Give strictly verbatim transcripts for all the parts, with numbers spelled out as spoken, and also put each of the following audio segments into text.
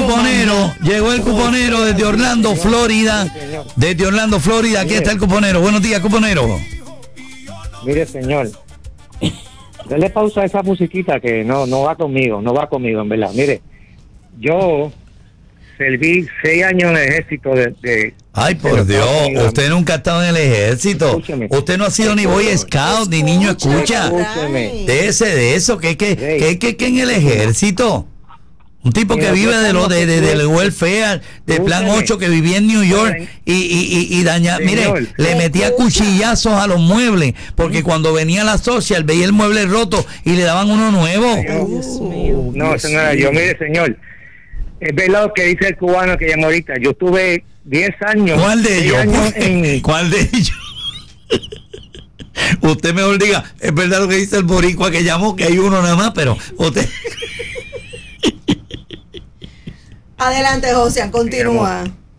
cuponero, llegó el cuponero desde Orlando, Florida. Desde Orlando, Florida, aquí está el cuponero. Buenos días, cuponero. Mire, señor, dale pausa a esa musiquita que no, no va conmigo, no va conmigo, en verdad. Mire, yo serví seis años en el ejército de... de Ay, por Dios, usted nunca ha estado en el ejército. Escúcheme. Usted no ha sido ni Boy Scout, ni niño escucha. Escúcheme. De ese, de eso, que que, que, que, que en el ejército. Un tipo que vive de lo de, de del welfare, de plan ocho, que vivía en New York y, y, y, y daña, mire, le metía cuchillazos a los muebles, porque cuando venía la social veía el mueble roto y le daban uno nuevo. No, señora, yo mire, señor, es verdad lo que dice el cubano que llamó ahorita. Yo estuve diez años. ¿Cuál de ellos? En... ¿Cuál de ellos? Usted mejor diga, es verdad lo que dice el boricua que llamó, que hay uno nada más, pero usted... Adelante, José, continúa.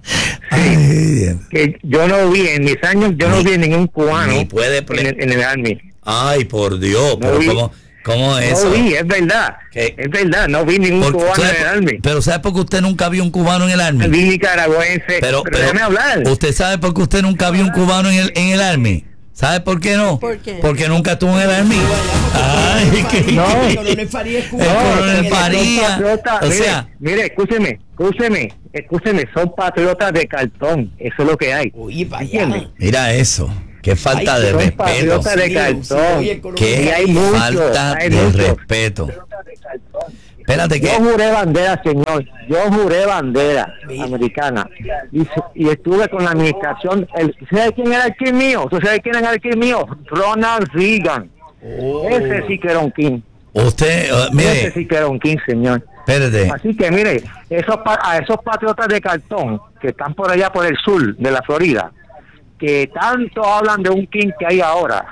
Sí, que yo no vi, en mis años, yo no vi ningún cubano ni puede en, el, en el Army. Ay, por Dios, no pero vi, ¿cómo, cómo es eso? No vi, es verdad, ¿Qué? es verdad, no vi ningún Porque, cubano ¿sabe, en el Army. Pero ¿sabe por qué usted nunca vio un cubano en el Army? Vi nicaragüense, pero, pero, pero déjame hablar. ¿Usted sabe por qué usted nunca vio un cubano en el, en el Army? ¿Sabe por qué no? ¿Por qué? Porque nunca estuvo en el Army. Ay, que no, el coronel Faría es cubano. el coronel Faría. Patriotas, O mire, sea, mire, escúcheme, escúcheme, escúcheme, son patriotas de cartón, eso es lo que hay. Oye, para ¿Entiende? allá. mira eso. Qué falta Ay, de son respeto. patriotas de Sí, cartón. sí, oye, el coronel Qué Y hay muchos, falta hay de muchos. respeto. Espérate que... Yo juré bandera, señor. Yo juré bandera americana. Y, y estuve con la administración. El, ¿Sabe quién era el king mío? ¿Tú sabes quién era el king mío? Ronald Reagan. Oh. Ese sí que era un king. Usted, uh, Ese mire, sí que era un king, señor. espérate. Así que, mire, esos a esos patriotas de cartón que están por allá por el sur de la Florida, que tanto hablan de un king que hay ahora,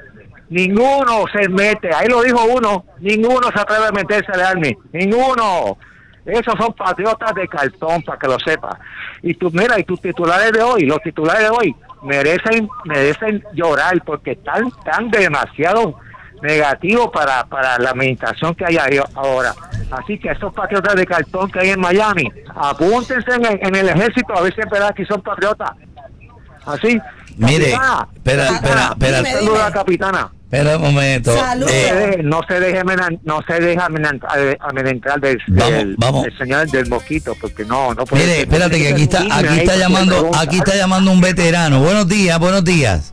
ninguno se mete, ahí lo dijo uno, ninguno se atreve a meterse al Army, ninguno. Esos son patriotas de cartón, para que lo sepa. Y tú, mira, y tus titulares de hoy, los titulares de hoy, merecen merecen llorar, porque están tan demasiado negativos para, para la administración que hay ahí ahora. Así que esos patriotas de cartón que hay en Miami, apúntense en el, en el ejército, a ver si es verdad que son patriotas. Así. Mire, Capitana, espera, espera, espera. Dime, saluda a la capitana. Espera un momento. Salud. Eh, No se deje, no se deje amenazar del, Vamos, del, vamos. del señor del mosquito, porque no, no puede Mire, ser. espérate que aquí está, aquí está llamando, aquí está llamando un veterano. Buenos días, buenos días.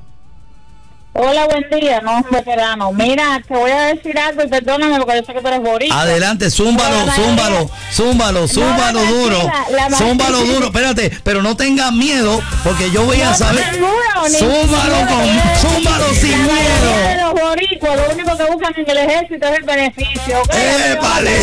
Hola, buen día, no es un veterano. Mira, te voy a decir algo y perdóname porque yo sé que tú eres boricua. Adelante, zúmbalo, Pero la zúmbalo, mayoría- zúmbalo, zúmbalo No, duro, tranquila, la ma- zúmbalo duro, espérate, pero no tengas miedo, porque yo voy a No, saber. seguro, ni- Zúmbalo seguro con, que- zúmbalo sin La mayoría de miedo. los boricuas lo único que buscan en el ejército es el beneficio. ¿Ok? ¡Eh, vale!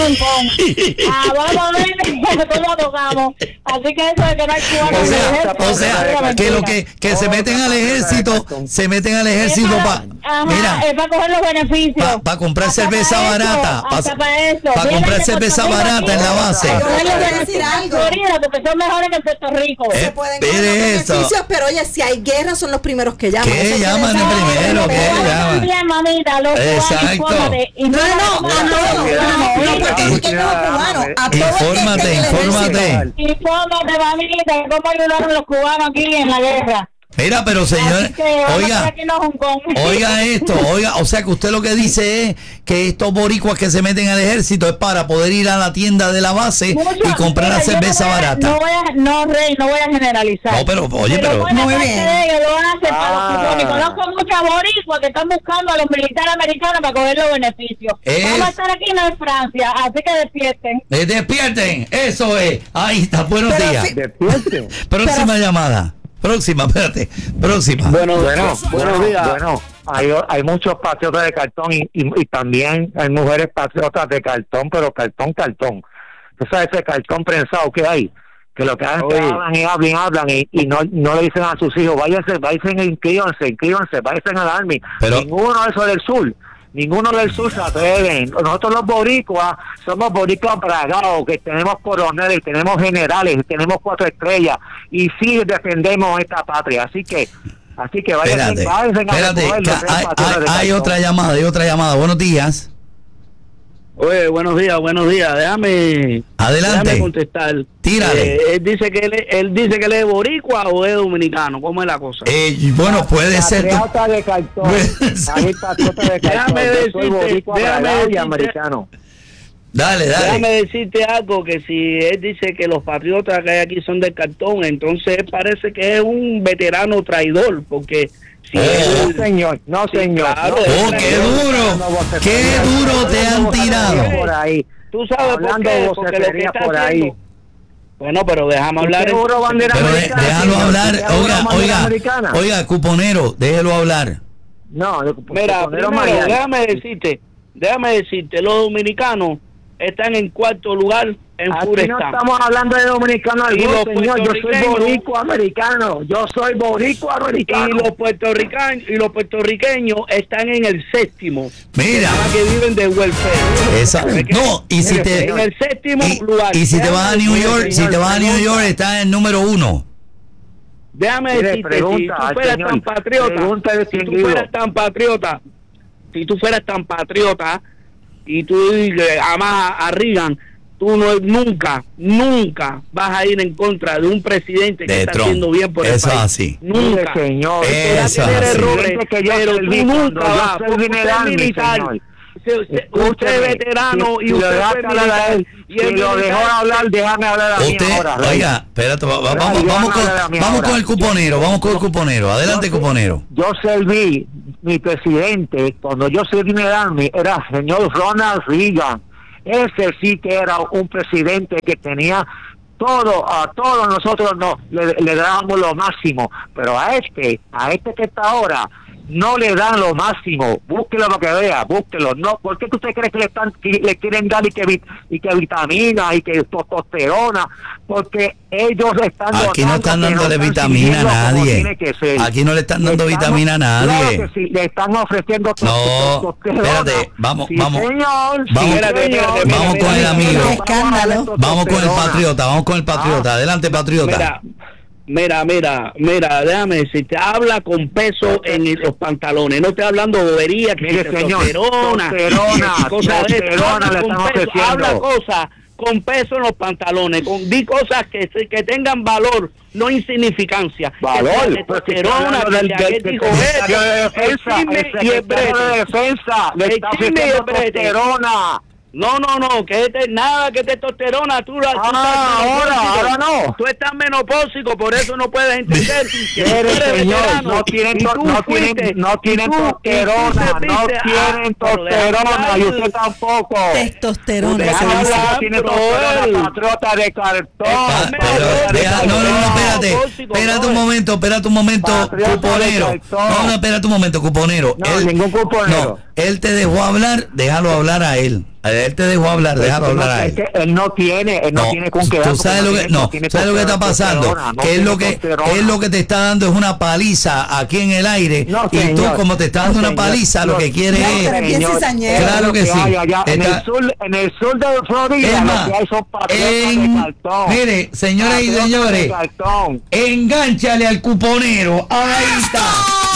Ah, vamos a ver cómo tocamos. Así que eso de que no hay cubanos O en el sea, ejército, o sea, es una que lo mentira. que, que se meten al ejército, se meten al ejército Es para, Ajá, mira, es para coger los beneficios. para pa comprar Hasta cerveza pa' eso, barata, hasta pa' eso. para Vienen comprar de cerveza Puerto Rico barata en la aquí. base. Yo Coger les los voy a decir beneficios algo. de Florida, porque son mejores que en Puerto Rico. Eh, Se pueden mire coger los eso. beneficios, pero oye, si hay guerra son los primeros que llaman. ¿Qué Eso llaman quiere de decir- primero? ¿Qué Pero llaman? también, mamita, los cubanos, Exacto. infórmate. No, no, no, a todos, no, no, porque es que no es cubano, a todos es que Infórmate, en el infórmate. ejército. Infórmate, mamita, cómo ayudaron los cubanos aquí en la guerra. Mira, pero señor, Así que vamos a oiga, hacer aquí en Hong Kong. oiga esto, oiga, o sea que usted lo que dice es que estos boricuas que se meten al ejército es para poder ir a la tienda de la base Mucho, y comprar mira, la yo cerveza no voy a- barata. No voy a, no, Rey, no voy a generalizar. No, pero, oye, pero- buena Muy parte bien. de ellos lo hacen para los Ah. cubanos. Y conozco muchas boricuas que están buscando a los militares americanos para coger los beneficios. Es- Vamos a estar aquí no en Francia, así que despierten. Eh, despierten, eso es. Ahí está, buenos Pero días. fi- Despierte. Próxima llamada. Próxima, espérate. Próxima. Bueno, bueno, buenos bueno, días. bueno, hay, hay muchos patriotas de cartón y, y, y también hay mujeres patriotas de cartón, pero cartón, cartón. Tú sabes ese cartón prensado que hay, que lo que hacen es que hablan y hablan y hablan y, y no, no le dicen a sus hijos, váyanse, váyanse, inscríbanse, inscríbanse, váyanse al Army. Pero- Ninguno de esos del sur. Ninguno del sur se atreven. Nosotros los boricuas somos boricuas bragados, que tenemos coroneles, tenemos generales, tenemos cuatro estrellas y sí defendemos esta patria. Así que, así que vayan, Espérate, vayan a espérate, recoger los que tres hay, patrones hay- de hay cartón. otra llamada, hay otra llamada. Buenos días. Oye, buenos días, buenos días. Déjame, Adelante. déjame contestar. Tírale. Eh, él dice que él, él dice que él es boricua o es dominicano. ¿Cómo es la cosa? Eh, bueno, puede ser. Patriota de cartón. Ahí patriota de cartón. Déjame Yo soy decirte, boricua déjame bragado y decirte. americano. Dale, Déjame dale. decirte algo, que si él dice que los patriotas que hay aquí son de cartón, entonces él parece que es un veterano traidor, porque si Oh. él- No, señor. No, Sí, señor. claro. No, Oh, Él- qué él- duro. Qué duro te han tirado. Por ahí. tú sabes por Hablando qué, porque lo que vocería está por ahí. haciendo... Bueno, pero déjame hablar. ¿Usted juró bandera Pero de- americana, déjalo señor? hablar. ¿Usted juró Oiga, bandera oiga, americana? oiga, cuponero, déjelo hablar. No, yo- Mira, Cuponero primero, Mariano. déjame decirte, déjame decirte, los dominicanos están en cuarto lugar en Aquí no Furestan. estamos hablando de dominicanos Y algunos, los señor. Yo soy puertorriqueños- boricua americano. Yo soy boricua Y americano. los puertorriqueños y los puertorriqueños están en el séptimo. Mira. Que, que viven de welfare. Esa, no, y si te En el séptimo y, lugar. y si te vas a New York, si te vas a New York está en número uno. Déjame Mire, decirte, pregunta si tú al fueras señor, tan patriota, pregunta al si tú distinguido. fueras tan patriota, si tú fueras tan patriota y tú eh, amas a, a Reagan, tú no, nunca, nunca vas a ir en contra de un presidente que De está Trump. haciendo bien por el Eso país. así. Mire, Nunca. señor. Eso Podrá tener así. errores, Presidente que yo pero serví tú cuando nunca yo vas, serví porque en el usted es Army, militar. señor. Si usted, usted Escúcheme, es veterano si- y si usted lo dejaste fue hablar a militar. él, Y el si lo militar- dejó hablar, déjame hablar a mí Usted, ahora. Rey. oiga, espérate, va- va- Rey, vamos, déjame vamos, con, hablar a mí vamos ahora. con el cuponero, vamos con el cuponero. Adelante, Yo- cuponero. Yo serví, mi presidente, cuando yo serví en el Army, era el señor Ronald Reagan. Ese sí que era un presidente que tenía todo, a todos nosotros no, le, le dábamos lo máximo, pero a este, a este que está ahora, no le dan lo máximo. Búsquelo lo que vea, búsquelo. No, ¿por qué usted cree que le están que le quieren dar y que vit- y que vitamina y que testosterona? Porque ellos están Aquí no están que dándole nos están vitamina a sirviendo como nadie. tiene que ser. Aquí no le están dando Le estamos- vitamina a nadie. Claro que sí, le están ofreciendo tos- No, testosterona. espérate, vamos, Sí, vamos. señor, Vamos- sí, Espérate, señor. espérate, mira, Vamos mira, con el mira, amigo. mira, Escándalo. Vamos con el Testosterona. patriota, vamos con el patriota. Ah. Adelante, patriota. Mira, mira, mira, mira, déjame decirte, habla con peso en el- los pantalones, no estoy hablando bobería, que Mire, si señor, testosterona, testosterona, y cosas de esas. testosterona Habla le con están peso, ofreciendo. habla cosas con peso en los pantalones, con, di cosas que, se- que tengan valor, no insignificancia. Valor, que sea pues, testosterona, que que del- sea del- que del dijo secretario esto, de el defensa, chisme el y el secretario brete. de defensa le El está chisme y ofreciendo el brete. testosterona. No, no, no, que este, nada que testosterona, tú, la- tú Ah, estás ahora, menopáusico. ahora no. Tú estás menopáusico, por eso no puedes entender que tú Mire, eres señor, veterano no tienen y to- tú no fuiste, tienen no y tienen tú- y tú testosterona, te no fuiste a- tienen pero déjame testosterona y hablar. usted tampoco. Testosterona. Usted Déjame se dice. hablar. no tiene bro. testosterona, patriota de cartón. Ah, Espérate, pero, espérate, deja- no, no, no, espérate. Menopáusico, Espérate un brother. momento, espérate un momento, Patriota cuponero. de cartón. No, no, espérate un momento, cuponero. No, ningún cuponero. No, él te dejó hablar, déjalo hablar a él. Él te dejó hablar, déjalo Es que hablar no- a es él. que él no tiene, él no, tiene con qué dar. tú porque sabes lo que tiene- no, tiene sabes lo que está pasando, testosterona, no que es tiene lo que testosterona. es lo que te está dando es una paliza aquí en el aire No, y tú señor. como te está dando No, una señor. paliza lo No, que quieres no, es pero bien señor. cizañero. Claro que Lo sí. hay allá. En Está- el sur, en el sur de Florida, Es lo más, que hay son patriotas en- de cartón. mire, señoras y Patriotas señores, de cartón. engánchale al cuponero. Ahí está.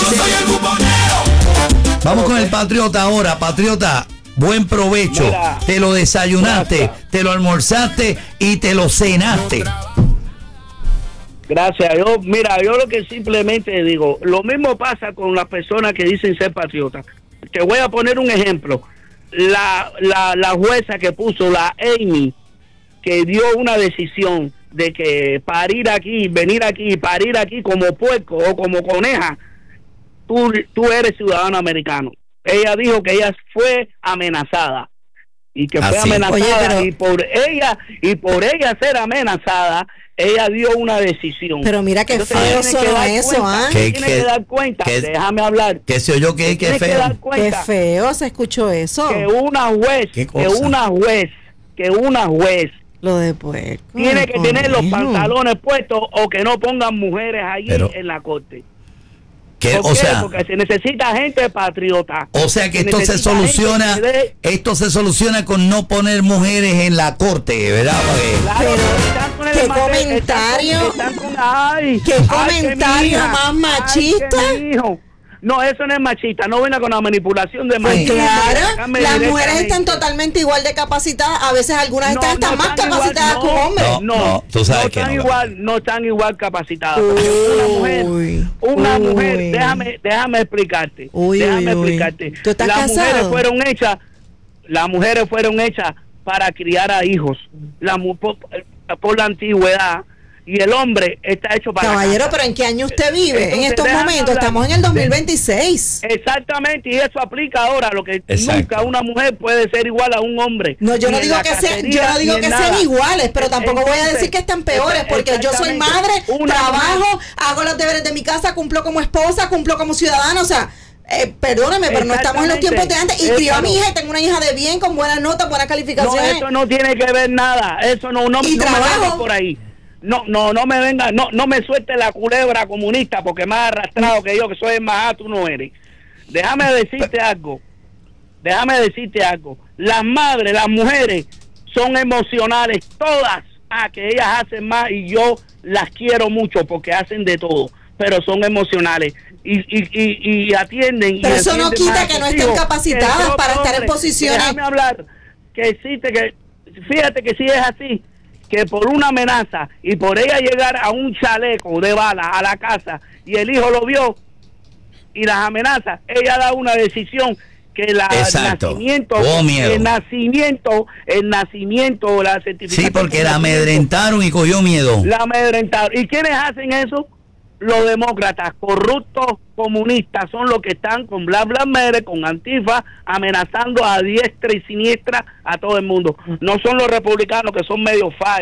Vamos con el patriota ahora, patriota. Buen provecho. Mira, te lo desayunaste, gracias. te lo almorzaste y te lo cenaste. Gracias. Yo, mira, yo lo que simplemente digo, lo mismo pasa con las personas que dicen ser patriotas. Te voy a poner un ejemplo. La, la, la jueza que puso, la Amy, que dio una decisión de que parir aquí, venir aquí, parir aquí como puerco o como coneja, tú, tú eres ciudadano americano. Ella dijo que ella fue amenazada y que fue Así. amenazada. Oye, pero- y por ella y por ella ser amenazada, ella dio una decisión. Pero mira qué Entonces, feo tienes que sonó dar eso, cuenta, ¿ah? ¿Qué- tienes qué- que dar cuenta, qué- déjame hablar. Que se oyó que que Tienes que feo. dar Qué cuenta feo se escuchó eso. que una juez, ¿Qué que cosa? una juez, que una juez Lo de puerco. tiene que tener los conejo. pantalones puestos o que no pongan mujeres allí Pero- en la corte. Que, ¿Por o qué? sea, Porque se necesita gente patriota. o sea que esto se necesita gente soluciona, que dé- esto se soluciona con no poner mujeres en la corte, ¿verdad? Porque- Claro, Pero, están con el ¿qué mate- comentario? Están con, están con- ay, ¿Qué ay, comentario mi hija, más ay, machista? que mi hijo, No, eso no es machista, no venga con la manipulación de Pues machismo. claro, Déjame las mujeres directamente. están totalmente igual de capacitadas, a veces algunas No, están, no están más están igual, capacitadas no, que un hombre. No, No, no, tú sabes no que están no, igual, no están igual capacitadas. Porque una mujer, Uy, una uy. mujer, déjame, déjame explicarte, Uy, déjame uy, uy. explicarte. ¿Tú estás las casado? mujeres fueron hechas, las mujeres fueron hechas para criar a hijos, la mu- por, por la antigüedad, y el hombre está hecho para Caballero, casa. pero ¿en qué año usted vive? Entonces, en estos déjame momentos, hablar. estamos en el dos mil veintiséis. Exactamente, y eso aplica ahora, lo que Exacto. nunca una mujer puede ser igual a un hombre. No, yo no Ni en digo la que sean, yo cacería, no digo ni en que nada. sean iguales, pero tampoco voy a Entonces, decir que están peores, porque yo soy exactamente. madre, Una trabajo, mujer- hago los deberes de mi casa, cumplo como esposa, cumplo como ciudadana, o sea, eh, perdóneme, pero no estamos en los tiempos de antes. Y Exactamente. crió a mi Eso no. hija, y tengo una hija de bien, con buenas notas, buenas No, calificaciones. eso no tiene que ver nada, eso no, no, Y no me trabajo. venga por ahí. No, no, no me venga, no, no me suelte la culebra comunista, porque más arrastrado que yo, que soy más, tú no eres. Déjame decirte algo, déjame decirte algo. Las madres, las mujeres son emocionales, todas, ah, que ellas hacen más y yo las quiero mucho porque hacen de todo, pero son emocionales y, y, y, y atienden. Pero y eso no defienden quita más a que sus no estén hijos capacitadas que el para propio estar en hombre. posiciones. Déjame hablar, que existe, que fíjate que si es así, que por una amenaza y por ella llegar a un chaleco de balas a la casa y el hijo lo vio y las amenazas, ella da una decisión que la Exacto. nacimiento, Oh, miedo. el nacimiento, el nacimiento, la certificación. Sí, porque la de nacimiento, amedrentaron y cogió miedo. la amedrentaron. ¿Y quiénes hacen eso? Los demócratas, corruptos, comunistas, son los que están con Bla Bla Mere, con Antifa, amenazando a diestra y siniestra a todo el mundo. No son los republicanos, que son medio fallos.